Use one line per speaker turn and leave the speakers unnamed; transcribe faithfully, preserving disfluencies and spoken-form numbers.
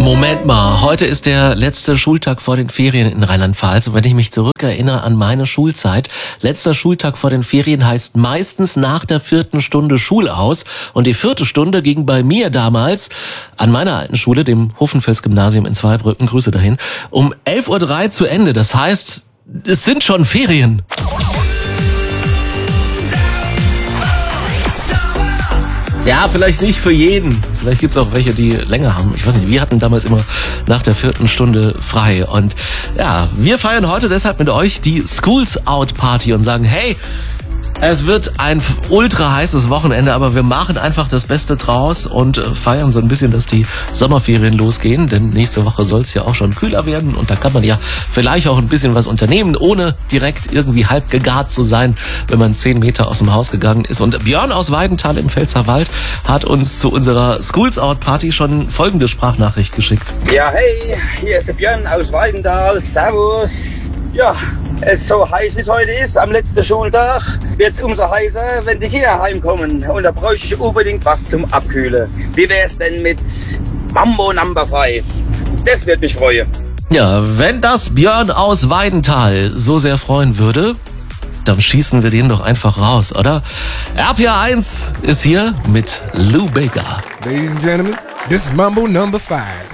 Moment mal, heute ist der letzte Schultag vor den Ferien in Rheinland-Pfalz. Und wenn ich mich zurückerinnere an meine Schulzeit, letzter Schultag vor den Ferien heißt meistens nach der vierten Stunde Schulaus. Und die vierte Stunde ging bei mir damals an meiner alten Schule, dem Hofenfels-Gymnasium in Zweibrücken, Grüße dahin, um elf Uhr drei zu Ende. Das heißt, es sind schon Ferien. Ja, vielleicht nicht für jeden. Vielleicht gibt's auch welche, die länger haben. Ich weiß nicht, wir hatten damals immer nach der vierten Stunde frei. Und ja, wir feiern heute deshalb mit euch die Schools Out Party und sagen, hey, es wird ein ultra heißes Wochenende, aber wir machen einfach das Beste draus und feiern so ein bisschen, dass die Sommerferien losgehen. Denn nächste Woche soll es ja auch schon kühler werden und da kann man ja vielleicht auch ein bisschen was unternehmen, ohne direkt irgendwie halb gegart zu sein, wenn man zehn Meter aus dem Haus gegangen ist. Und Björn aus Weidenthal im Pfälzerwald hat uns zu unserer Schools Out Party schon folgende Sprachnachricht geschickt.
Ja, hey, hier ist der Björn aus Weidenthal. Servus. Ja, es ist so heiß, wie es heute ist, am letzten Schultag, wird es umso heißer, wenn die Kinder heimkommen. Und da bräuchte ich unbedingt was zum Abkühlen. Wie wär's denn mit Mambo Number five? Das wird mich freuen.
Ja, wenn das Björn aus Weidenthal so sehr freuen würde, dann schießen wir den doch einfach raus, oder? R P R eins ist hier mit Lou Bega.
Ladies and gentlemen, this is Mambo Number five.